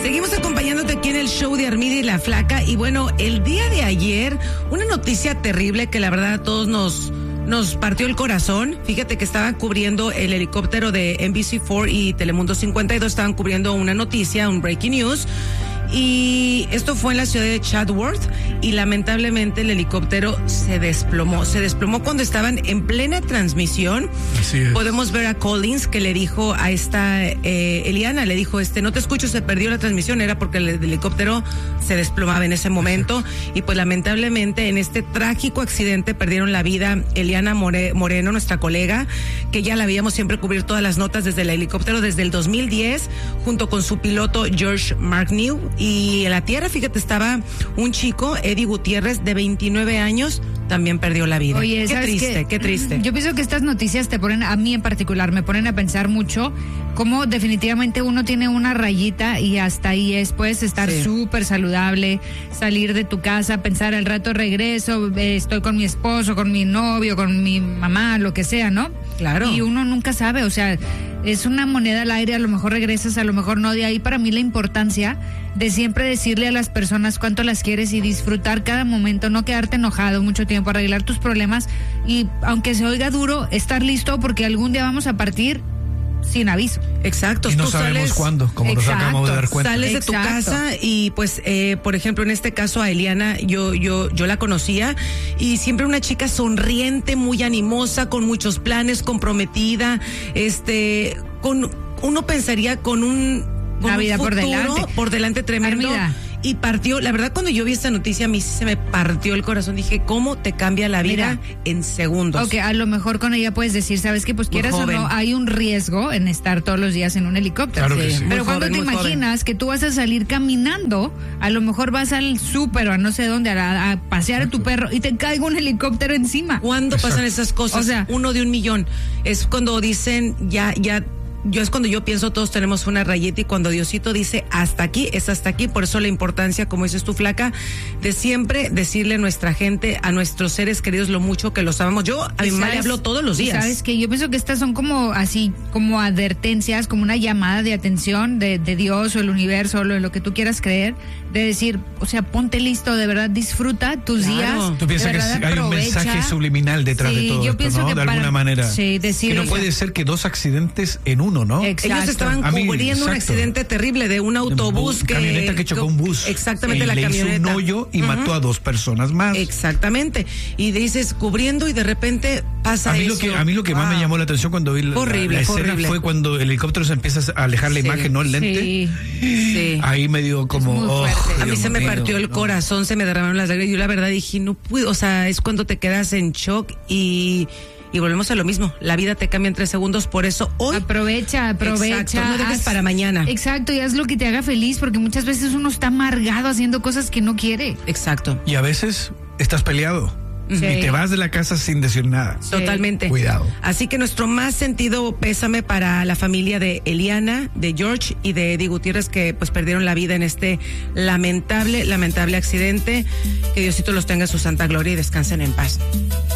Seguimos acompañándote aquí en el show de Armida y la Flaca. Y bueno, el día de ayer, una noticia terrible que la verdad a todos nos partió el corazón. Fíjate que estaban cubriendo el helicóptero de NBC4 y Telemundo 52, estaban cubriendo una noticia, un breaking news. Y esto fue en la ciudad de Chatsworth y lamentablemente el helicóptero se desplomó cuando estaban en plena transmisión. Así es. Podemos ver a Collins que le dijo a esta Eliana, le dijo, no te escucho, se perdió la transmisión, era porque el helicóptero se desplomaba en ese momento. Y pues lamentablemente en este trágico accidente perdieron la vida Eliana Moreno, nuestra colega, que ya la veíamos siempre cubrir todas las notas desde el helicóptero desde el 2010, junto con su piloto George Marknew. Y en la tierra, fíjate, estaba un chico, Eddie Gutiérrez, de 29 años, también perdió la vida. Oye, qué triste. Yo pienso que estas noticias te ponen, a mí en particular, me ponen a pensar mucho cómo definitivamente uno tiene una rayita y hasta ahí es, puedes estar súper saludable, salir de tu casa, pensar al rato regreso, estoy con mi esposo, con mi novio, con mi mamá, lo que sea, ¿no? Claro. Y uno nunca sabe, o sea, es una moneda al aire, a lo mejor regresas, a lo mejor no. De ahí para mí la importancia de siempre decirle a las personas cuánto las quieres y disfrutar cada momento, no quedarte enojado mucho tiempo, arreglar tus problemas y aunque se oiga duro, estar listo porque algún día vamos a partir sin aviso. Exacto. Y no sabemos cuándo, como nos acabamos de dar cuenta. Sales de tu casa y pues, por ejemplo, en este caso a Eliana, yo la conocía y siempre una chica sonriente, muy animosa, con muchos planes, comprometida, uno pensaría con una vida por delante tremendo. Armida. Y partió, la verdad cuando yo vi esta noticia a mí se me partió el corazón, dije, ¿cómo te cambia la vida en segundos? Ok, a lo mejor con ella puedes decir, ¿sabes qué? Pues quieras o no, hay un riesgo en estar todos los días en un helicóptero. Claro que sí. Pero cuando te imaginas que tú vas a salir caminando, a lo mejor vas al súper o a no sé dónde, a pasear a tu perro y te caiga un helicóptero encima. ¿Cuándo pasan esas cosas? O sea, 1 de 1,000,000. Es cuando dicen, es cuando yo pienso todos tenemos una rayita y cuando Diosito dice hasta aquí, es hasta aquí. Por eso la importancia, como dices tú, Flaca, de siempre decirle a nuestra gente, a nuestros seres queridos lo mucho que los amamos. Yo a mi mamá le hablo todos los días. ¿Sabes qué? Yo pienso que estas son como así, como advertencias, como una llamada de atención de Dios o el universo o lo que tú quieras creer, de decir, o sea, ponte listo, de verdad disfruta tus días. Tú piensas que hay un mensaje subliminal detrás de todo yo esto, pienso ¿no? que De alguna manera. Sí, decir, que no puede ser que 2 accidentes en uno, ¿no? Exacto. Ellos estaban cubriendo un accidente terrible de un autobús camioneta que chocó un bus. Exactamente, la le camioneta. hizo un hoyo y mató a 2 personas más. Exactamente. Y dices, cubriendo y de repente pasa eso. A mí lo que más me llamó la atención cuando vi la escena fue cuando el helicóptero se empieza a alejar la imagen, ¿no? El lente. Sí. Ahí me dio como... a mí se me partió el corazón, se me derramaron las lágrimas. Yo la verdad dije, no puedo, o sea, es cuando te quedas en shock y volvemos a lo mismo, la vida te cambia en 3 segundos, por eso hoy aprovecha, exacto, no dejes para mañana. Exacto, y haz lo que te haga feliz, porque muchas veces uno está amargado haciendo cosas que no quiere. Exacto. Y a veces estás peleado. Y te vas de la casa sin decir nada. Totalmente. Cuidado. Así que nuestro más sentido pésame para la familia de Eliana, de George y de Eddie Gutiérrez, que pues perdieron la vida en este lamentable accidente. Que Diosito los tenga en su santa gloria y descansen en paz.